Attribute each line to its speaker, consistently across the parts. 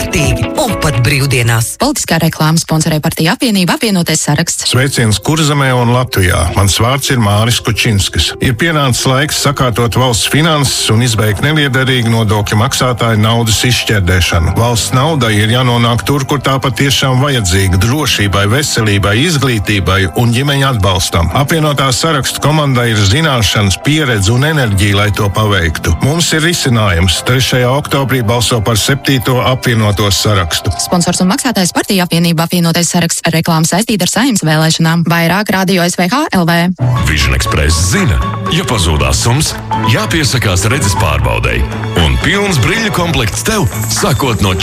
Speaker 1: kārtīgi un pat brīvdienās.
Speaker 2: Politiskā reklāma sponsorē partija apvienība Apvienotais saraksts.
Speaker 3: Sveiciens Kurzemē un Latvijā. Mans vārds ir Māris Kučinskis. Ir pienācis laiks sakārtot valsts finanses un izbeigt neliederīgu nodokļu maksātāju naudas izšķērdēšanu. Valsts naudai ir jānonāk tur, kur tā patiešām vajadzīga - drošībai, veselībai, izglītībai un ģimeņa atbalstam. Apvienotā sarakstu komandai ir zināšanas, pieredze un enerģija, lai to paveiktu. Mums ir risinājums. 3. oktobrī balso par 7. apvienoto sarakstu.
Speaker 2: Sponsors un maksātājs partija apvienība Apvienotais saraksts. Reklāma saistīta ar Saeimas vēlēšanām. Vairāk Radio SVH LV.
Speaker 4: Vision Express zina, ja pazūdās sums, jāpiesakās redzes pārbaudei. Un pilns brīļu komplekts tev sākot no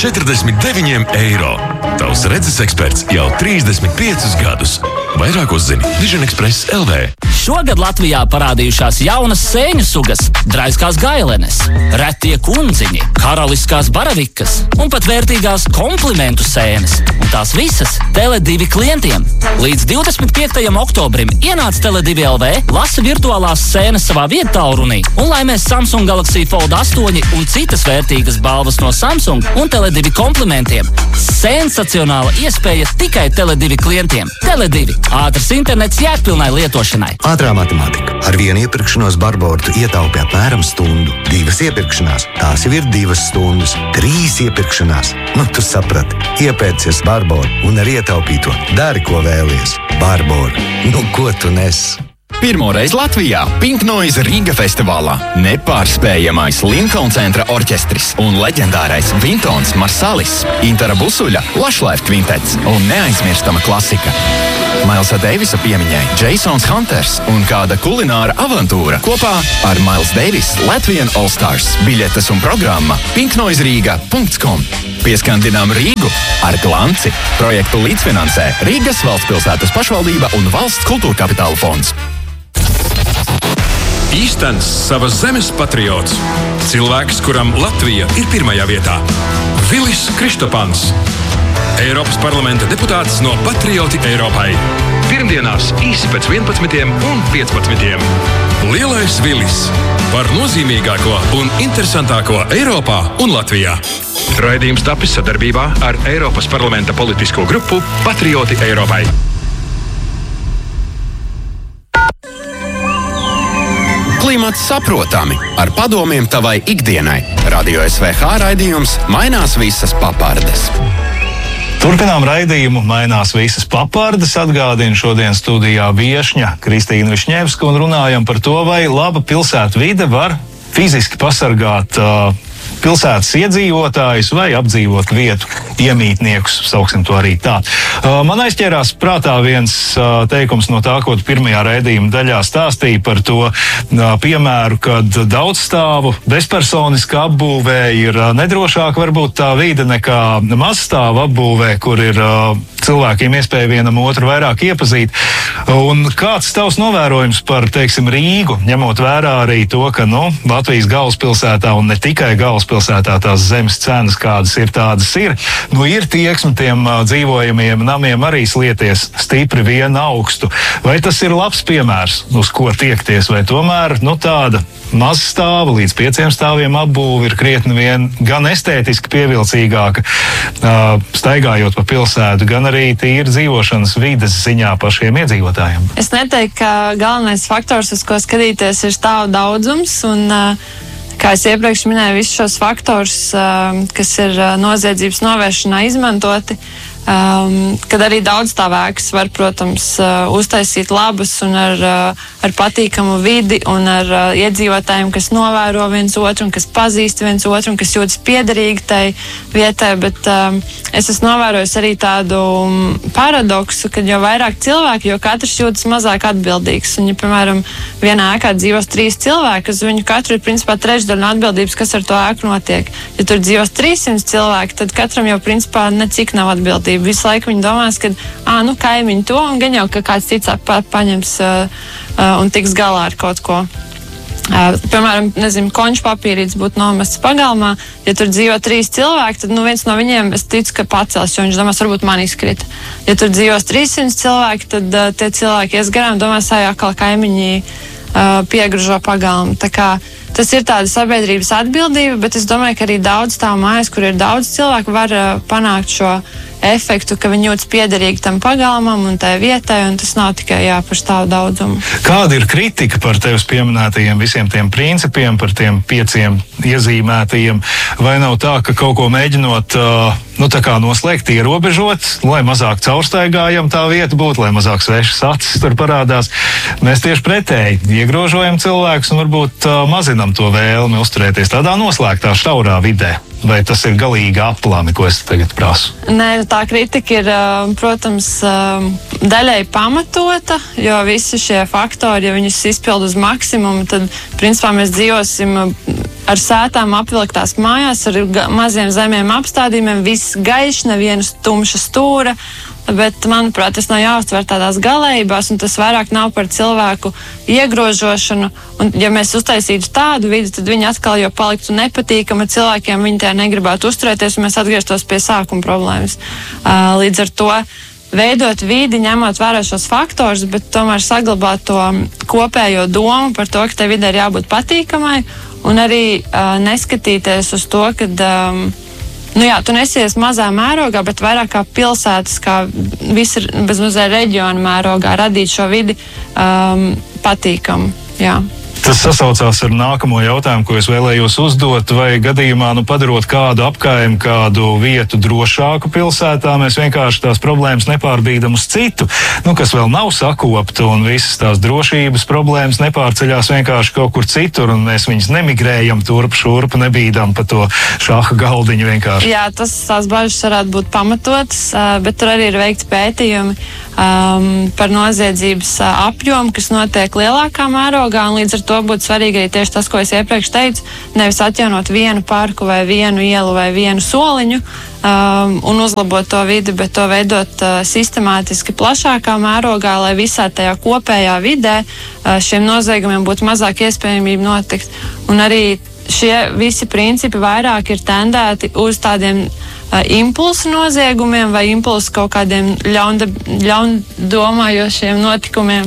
Speaker 4: 49 eiro. Tavs redzes eksperts jau 35 gadus. Vairāk uzzini Vision Express LV.
Speaker 5: Šogad Latvijā parādījušās jaunas sēņu sugas, draiskās gailenes, retie kundziņi, karaliskās baravikas un pat vērtīgās komplimentu sēnes. Un tās visas Tele2 klientiem. Līdz 25. oktobrim ienāc Tele2 LV, lasi virtuālās sēnes savā viedtālrunī un laimēs Samsung Galaxy Fold 8 un citas vērtīgas balvas no Samsung un Tele2 komplimentiem. Sensacionāla iespēja tikai Tele2 klientiem. Tele2 - ātrs internets jēgpilnai lietošanai.
Speaker 6: Ātrā matemātika. Ar vienu iepirkšanos Barboru ietaupi apmēram stundu. 2 iepirkšanās, tās jau ir 2 stundas. 3 iepirkšanās, tu saprati. Iepērcies Barboru un ar ietaupīto dari, ko vēlies. Barboru, ko tu nes?
Speaker 7: Pirmoreiz Latvijā Pink Noise Riga festivālā nepārspējamais Lincoln centra orķestris un leģendārais Vintons Marsalis, Intara Busuļa Lushlife kvintets un neaizmirstama klasika. Mailsa Deivisa piemiņai Jasons Hunters un kāda kulināra avantūra kopā ar Miles Davis Latvian All Stars. Biļetes un programma pinknoiseriga.com. Pieskandinām Rīgu ar glanci. Projektu līdzfinansē Rīgas valstspilsētas pašvaldība un Valsts kultūra kapitāla fonds.
Speaker 8: Īstens savas zemes patriots. Cilvēks, kuram Latvija ir pirmajā vietā. Vilis Kristopans. Eiropas parlamenta deputāts no Patrioti Eiropai. Pirmdienās īsi pēc 11 un 15. Lielais Vilis par nozīmīgāko un interesantāko Eiropā un Latvijā. Raidījums tapis sadarbībā ar Eiropas parlamenta politisko grupu Patrioti Eiropai.
Speaker 7: Klimats saprotami ar padomiem tavai ikdienai. Radio SVH raidījums Mainās visas papardes.
Speaker 9: Turpinām raidījumu Mainās visas papardes. Atgādinu šodien studijā viešņa Kristīna Višņevska un runājam par to, vai laba pilsētu vide var fiziski pasargāt pilsētas iedzīvotājus vai apdzīvot vietu iemītniekus, sauksim to arī tā. Man aizķērās prātā viens teikums no tā, ko pirmajā raidījuma daļā stāstīja par to piemēru, kad daudzstāvu bezpersoniska apbūvē ir nedrošāka varbūt tā vide nekā mazstāvu apbūvē, kur ir cilvēkiem iespēja vienam otru vairāk iepazīt. Un kāds tavs novērojums par, teiksim, Rīgu, ņemot vērā arī to, ka, Latvijas galvaspilsētā un ne tikai galvaspilsētā tās zemes cenas, kādas ir, tādas ir. Ir tieksme tiem dzīvojamiem namiem arī slieties stipri vien augstu. Vai tas ir labs piemērs, uz ko tiekties, vai tomēr, tāda maza stāva līdz 5 stāviem apbūve ir krietni vien gan estētiski pievilcīgāka, staigājot pa pilsētu, gan arī tīri dzīvošanas vides ziņā pašiem iedzīvotājiem?
Speaker 10: Es neteiktu, ka galvenais faktors, uz ko skatīties, ir stāvu daudzums, un kā es iepriekš minēju, visus šos faktors, kas ir noziedzības novēršanā izmantoti, kad arī daudzstāvēkas var, protams, uztaisīt labas un ar patīkamu vidi un ar iedzīvotājiem, kas novēro viens otru un kas pazīst viens otru un kas jūtas piederīgi tai vietai, bet es esmu novērojis arī tādu paradoksu, kad jo vairāk cilvēki, jo katrs jūtas mazāk atbildīgs. Un, ja, piemēram, vienā ēkā dzīvos 3 cilvēki, uz viņu katru ir principā trešdaļa no atbildības, kas ar to ēku notiek. Ja tur dzīvos 300 cilvēki, tad katram jau principā necik nav atbildība. Visu laiku viņi domās, ka kaimiņi to, un gan jau, ka kāds cits paņems un tiks galā ar kaut ko. Piemēram, konču papīrītis būtu nomests pagalmā. Ja tur dzīvo 3 cilvēki, tad viens no viņiem, es ticu, ka pacels, jo viņš domās, varbūt man izkrita. Ja tur dzīvos 300 cilvēki, tad tie cilvēki ies garām, domās, kā kaimiņi piegružo pagalmu. Tā kā tas ir tāda sabiedrības atbildība, bet es domāju, ka arī daudz tā mājas, kur ir daudz cilvēku, var panākt šo efektu, ka viņi jūtas piederīgi tam pagalmam un tai vietai, un tas nav tikai par stāvu daudzumu. Kāda
Speaker 9: ir kritika par tevis pieminētajiem visiem tiem principiem, par tiem 5 iezīmētajiem? Vai nav tā, ka kaut ko mēģinot tā kā noslēgt, ierobežot, lai mazāk caurstaigājam tā vieta būtu, lai mazāk svešas acis tur parādās? Mēs tieši pretēji iegrožojam cilvēkus un varbūt mazinam to vēlmi uzturēties tādā noslēgtā, šaurā vidē. Vai tas ir galīgi aplami, ko es tagad prasu?
Speaker 10: Nē, tā kritika ir, protams, daļai pamatota, jo visi šie faktori, ja viņus izpild uz maksimumu, tad, principā, mēs dzīvosim ar sētām apvilktās mājās, ar maziem zemiem apstādījumiem, viss gaišs, nevienas tumša stūra, bet, manuprāt, tas nav jāuztver tādās galējībās, un tas vairāk nav par cilvēku iegrožošanu, un ja mēs uztaisītu tādu vidi, tad viņi atkal jau paliktu nepatīkami cilvēkiem, viņi tajā negribētu uzturēties, un mēs atgrieztos pie sākuma problēmas. Līdz ar to veidot vidi, ņemot vērā šos faktorus, bet tomēr saglabāt to kopējo domu par to, ka tai vidē ir jābūt patīkamai, un arī neskatīties uz to, kad tu nesies mazā mērogā, bet vairāk kā pilsētas, kā visi bezmazliet reģiona mērogā radīt šo vidi patīkamu. Jā.
Speaker 9: Tas sasaucās ar nākamo jautājumu, ko es vēlējos uzdot, vai gadījumā, padarot kādu apkaimi, kādu vietu drošāku pilsētā, mēs vienkārši tās problēmas nepārbīdam uz citu, kas vēl nav sakopta, un visas tās drošības problēmas nepārceļās vienkārši kaut kur citur, un mēs viņus nemigrējam turp šurp, nebīdam pa to šaha galdiņu vienkārši.
Speaker 10: Jā, tās bažas varētu būt pamatotas, bet tur arī ir veikti pētījumi par noziedzības apjomu, kas notiek lielākā mērogā, un līdz ar to būtu svarīgi arī tieši tas, ko es iepriekš teicu, nevis atjaunot vienu parku vai vienu ielu vai vienu soliņu un uzlabot to vidi, bet to veidot sistemātiski plašākā mērogā, lai visā tajā kopējā vidē šiem noziegumiem būtu mazāk iespējamība notikt. Un arī šie visi principi vairāk ir tendēti uz tādiem impulsu noziegumiem vai impulsu kaut kādiem ļaundomājošiem notikumiem.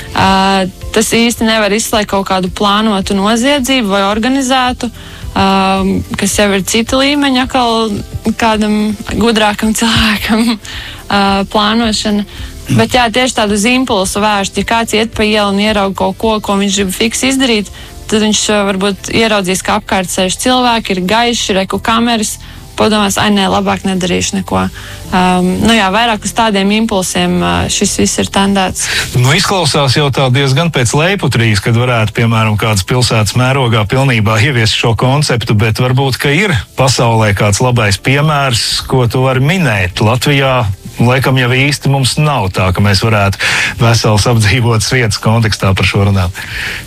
Speaker 10: Tas īsti nevar izslēgt kaut kādu plānotu noziedzību vai organizētu, kas jau ir cita līmeņa, kādam gudrākam cilvēkam plānošana. Bet jā, tieši tādu uz impulsu vērst, ja kāds iet pa ielu un ieraug kaut ko viņš grib fiksi izdarīt, tad viņš varbūt ieraudzīs, ka apkārt sēž cilvēki, ir gaiši, reku kameras, padomās, labāk nedarīšu neko. Vairāk uz tādiem impulsiem šis viss ir tendēts.
Speaker 9: Izklausās jau tā diezgan pēc leiputrīs, kad varētu, piemēram, kādas pilsētas mērogā pilnībā ieviest šo konceptu, bet varbūt, ka ir pasaulē kāds labais piemērs, ko tu vari minēt. Latvijā laikam jau īsti mums nav tā, ka mēs varētu veselas apdzīvotas vietas kontekstā par šo runāt.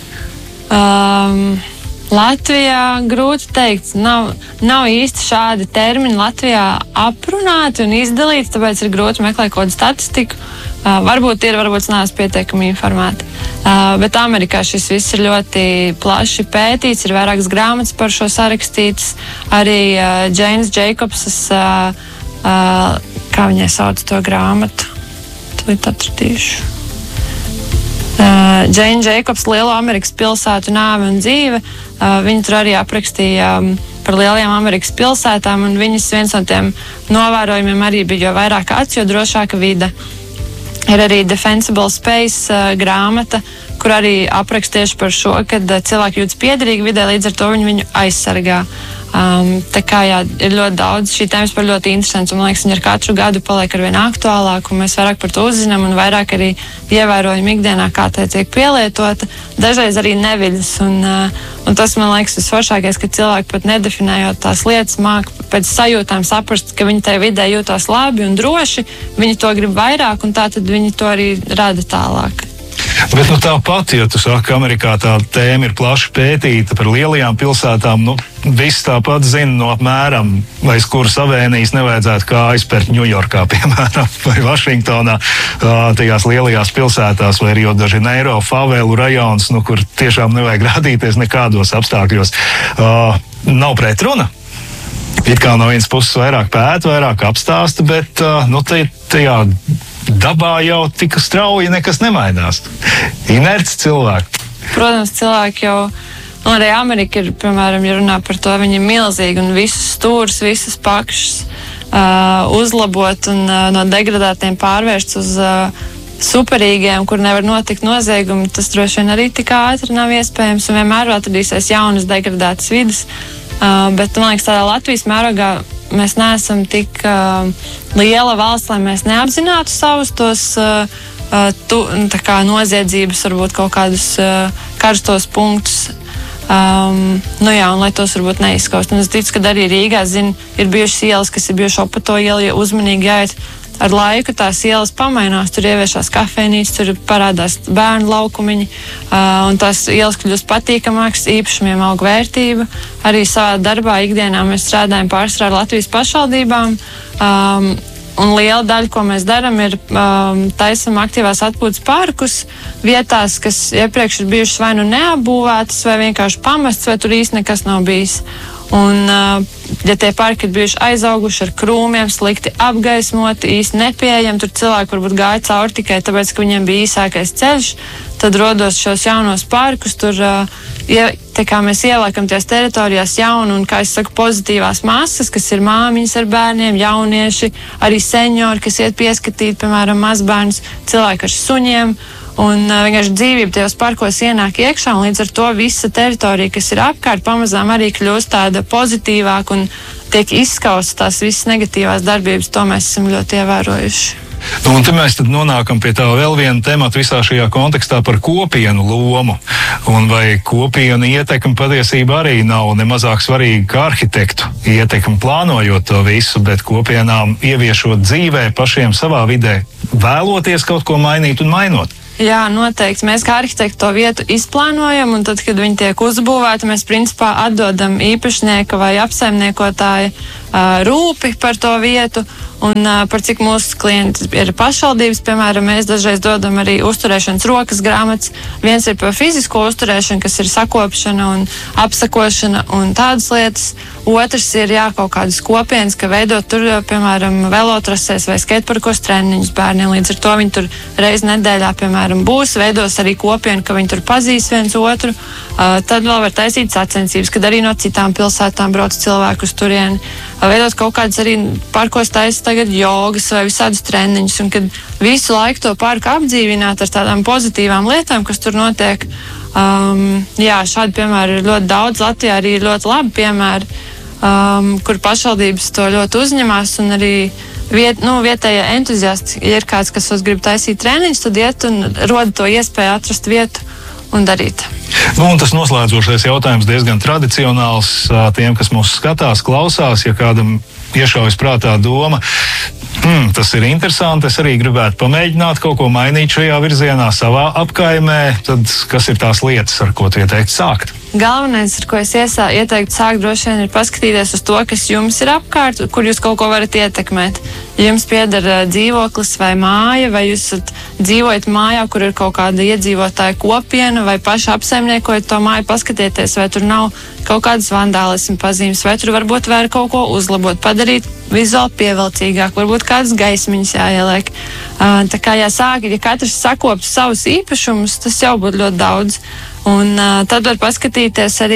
Speaker 10: Latvijā grūti teikt, nav īsti šādi termini Latvijā aprunāti un izdalīti, tāpēc ir grūti meklēt kaut kādu statistiku. Varbūt ir, varbūt neesmu pietiekami informēta. Bet Amerikā šis viss ir ļoti plaši pētīts, ir vairākas grāmatas par šo sarakstītas. Arī Džeinas Džeikobsas, kā viņai sauc to grāmatu, tūlīt atradīšu. Džeina Džeikobs Lielo Amerikas pilsētu nāve un dzīve. Viņa tur arī aprakstīja par lielajām Amerikas pilsētām, un viņas viens no tiem novērojumiem arī bija, jo vairāk acu, jo drošāka vide. Ir arī Defensible Space grāmata, kur arī apraksta tieši par šo, kad cilvēki jūtas piederīgi vidē, līdz ar to viņu aizsargā. Tā kā jā, ir ļoti daudz, šī tēmas par ļoti interesants, un man liekas, viņa ar katru gadu paliek arvien aktuālāk, un mēs vairāk par to uzzinām, un vairāk arī ievērojam ikdienā, kā tā tiek pielietota, dažreiz arī neviļas, un tas, man liekas, visforšākais, ka cilvēki pat nedefinējot tās lietas, māk pēc sajūtām saprast, ka viņi tajā vidē jūtās labi un droši, viņi to grib vairāk, un tā tad viņi to arī rada tālāk.
Speaker 9: Bet tāpat, ja tu saki, ka Amerikā tā tēma ir plaši pētīta par lielajām pilsētām, viss tāpat zina apmēram, vai uz kuras avēnijas nevajadzētu kā aizpērt Ņujorkā, piemēram, vai Vašingtonā, tajās lielajās pilsētās, vai Rio de Janeiro, favelu rajons, kur tiešām nevajag rādīties nekādos apstākļos. Nav pretruna. It kā no vienas puses vairāk pēta, vairāk apstāsta, bet tajā dabā jau tik strauji nekas nemainās. Inerts cilvēki.
Speaker 10: Protams, cilvēki jau Un arī Amerika ir, piemēram, ja runā par to, viņi ir milzīgi un visus stūrus, visas pakšas uzlabot un no degradētiem pārvērst uz superīgiem, kur nevar notikt noziegumi, tas droši vien arī tik ātri nav iespējams un vienmēr atradīsies jaunas degradētas vidas. Bet, man liekas, tādā Latvijas mērogā mēs neesam tik liela valsts, lai mēs neapzinātu savus tos noziedzības, varbūt kaut kādus karstos punktus. Un lai tos varbūt neizskaust. Un es ticu, ka arī Rīgā, ir bijušas ielas, kas ir bijuši Opato iela, ja uzmanīgi jāiet. Ar laiku tās ielas pamainās, tur ieviešās kafejnīcas, tur parādās bērnu laukumiņi, un tās ielas kļūst patīkamākas, īpašumiem aug vērtība. Arī savā darbā ikdienā mēs strādājam pārsvarā ar Latvijas pašvaldībām, un liela daļa, ko mēs darām, ir taisam aktīvās atpūtas parkus vietās, kas iepriekš ir bijušas vai nu neapbūvētas, vai vienkārši pamestas, vai tur īsti nekas nav bijis. Un, ja tie parki ir bijuši aizauguši ar krūmiem, slikti apgaismoti, īsti nepieejami, tur cilvēki varbūt gāja cauri tikai tāpēc, ka viņiem bija īsākais ceļš, tad rodos šos jaunos parkus, tur mēs ieliekam tās teritorijās jaunu un, kā es saku, pozitīvās masas, kas ir māmiņas ar bērniem, jaunieši, arī seniori, kas iet pieskatīt, piemēram, mazbērnus, cilvēki ar suņiem. Un vienkārši dzīvība tajos parkos ienāk iekšā, un līdz ar to visa teritorija, kas ir apkārt, pamazām arī kļūst tāda pozitīvāka un tiek izskaustas tās visas negatīvās darbības. To mēs esam ļoti ievērojuši.
Speaker 9: Un te mēs tad nonākam pie tā vēl viena temata visā šajā kontekstā par kopienu lomu. Un vai kopienu ietekme patiesībā arī nav nemazāk svarīga kā arhitektu ietekme plānojot to visu, bet kopienām ieviešot dzīvē pašiem savā vidē, vēloties kaut ko mainīt un mainot.
Speaker 10: Jā, noteikti. Mēs kā arhitekti to vietu izplānojam, un tad, kad viņi tiek uzbūvēti, mēs principā atdodam īpašnieka vai apsaimniekotāja rūpi par to vietu un par cik mūsu klienti ir pašvaldības. Piemēram, mēs dažreiz dodam arī uzturēšanas rokas grāmatas. Viens ir par fizisko uzturēšanu, kas ir sakopšana un apsakošana un tādas lietas. Otrs ir kaut kādas kopienas, ka veidot tur, piemēram, velotrasēs vai skateparkos treniņus bērniem. Līdz ar to viņi tur reiz nedēļā, piemēram, būs, veidos arī kopienu, ka viņi tur pazīs viens otru. Tad vēl var taisīt sacensības, kad arī no citām pilsētām brauc cilvēku uz turieni. Veidot kaut kādas arī parkos taisa tagad jogas vai visādus treniņus, un kad visu laiku to parku apdzīvināt ar tādām pozitīvām lietām, kas tur notiek. Šādi piemēri ir ļoti daudz. Latvijā arī ir ļoti labi piemēri, kur pašvaldības to ļoti uzņemās, un arī vietējie entuziasti, ja ir kāds, kas grib taisīt treniņus, tad iet un roda to iespēju atrast vietu un darīt.
Speaker 9: Un tas noslēdzošais jautājums diezgan tradicionāls tiem, kas mūs skatās, klausās, ja kādam iešaujas prātā doma, tas ir interesanti, es arī gribētu pamēģināt kaut ko mainīt šajā virzienā savā apkaimē, tad kas ir tās lietas, ar ko tu ieteiktu sākt?
Speaker 10: Galvenais, ar ko es ieteiktu sākt, droši vien ir paskatīties uz to, kas jums ir apkārt, kur jūs kaut ko varat ietekmēt. Ja jums pieder dzīvoklis vai māja, vai jūs dzīvojat mājā, kur ir kaut kāda iedzīvotāja kopiena, vai paši apsaimniekojat to māju, paskatieties, vai tur nav kaut kādas vandālismu pazīmes, vai tur varbūt var kaut ko uzlabot, padarīt vizuāli pievilcīgāk, varbūt kādas gaismiņas jāieliek. Tā kā jāsāk, ja katrs sakoptu savus īpašumus, tas jau būtu ļoti daudz. Un tad var paskatīties arī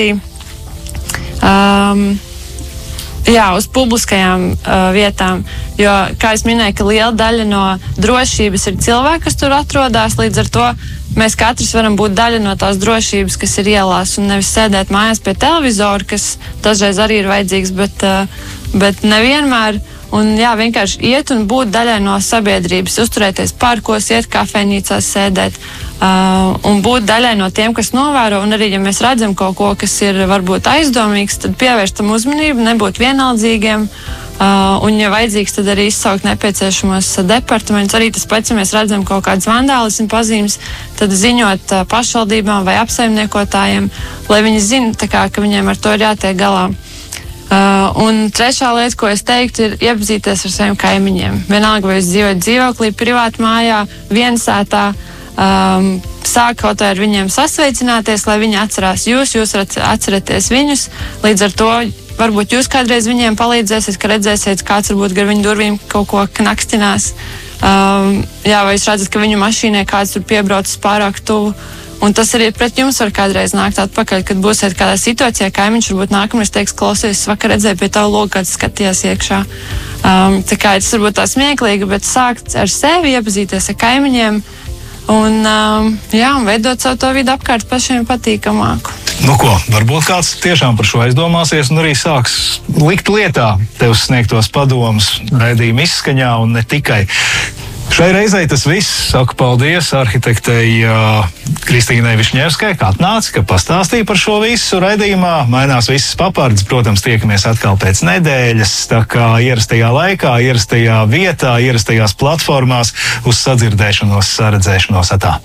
Speaker 10: uz publiskajām vietām, jo, kā es minēju, ka liela daļa no drošības ir cilvēki, kas tur atrodas, līdz ar to mēs katrs varam būt daļa no tās drošības, kas ir ielās, un nevis sēdēt mājās pie televizora, kas dažreiz arī ir vajadzīgs, bet nevienmēr. Un vienkārši iet un būt daļai no sabiedrības, uzturēties parkos, iet kafejnīcās, sēdēt un būt daļai no tiem, kas novēro. Un arī, ja mēs redzam kaut ko, kas ir varbūt aizdomīgs, tad pievērstam uzmanību, nebūt vienaldzīgiem. Un, ja vajadzīgs, tad arī izsaukt nepieciešamos departamentus. Arī tas pats, ja mēs redzam kaut kādas vandālismu pazīmes, tad ziņot pašvaldībām vai apsaimniekotājiem, lai viņi zina, ka viņiem ar to ir jātiek galā. Un trešā lieta, ko es teiktu, ir iepazīties ar saviem kaimiņiem. Vienalga, vai jūs dzīvojat dzīvoklī, privāti mājā, viensētā, sāk kaut ar viņiem sasveicināties, lai viņi atcerās jūs atceraties viņus. Līdz ar to varbūt jūs kādreiz viņiem palīdzēsiet, ka redzēsiet, kāds varbūt gar viņu durvīm kaut ko knakstinās. Vai jūs redzat, ka viņu mašīnai kāds tur piebraucis pārāk tuvu. Un tas arī pret jums var kādreiz nākt atpakaļ, kad būsiet kādā situācijā, kaimiņš varbūt nākamreiz teiks, klausies, vakar redzēju pie tavu logu, kāds skatījās iekšā. Tā kā tas varbūt tā smieklīgi, bet sākt ar sevi, iepazīties ar kaimiņiem un veidot savu to vidu apkārt pašiem patīkamāku.
Speaker 9: Nu ko, varbūt kāds tiešām par šo aizdomāsies un arī sāks likt lietā tev sniegtos padomus raidījuma izskaņā un ne tikai. Šai reizei tas viss. Saku paldies arhitektei Kristīnai Višņevskai, ka atnāca, ka pastāstīja par šo visu raidījumā. Mainās visas papardes, protams, tiekamies atkal pēc nedēļas, tā kā ierastajā laikā, ierastajā vietā, ierastajās platformās uz sadzirdēšanos, saredzēšanos atā.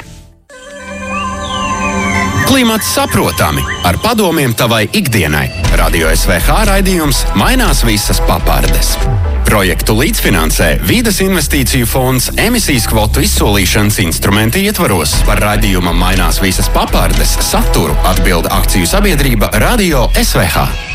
Speaker 7: Klimats saprotami, ar padomiem tavai ikdienai. Radio SVH raidījums Mainās visas papardes. Projektu līdzfinansē Vides investīciju fonds emisijas kvotu izsolīšanas instrumenti ietvaros. Par raidījuma Mainās visas papardes saturu atbilda akciju sabiedrība Radio SVH.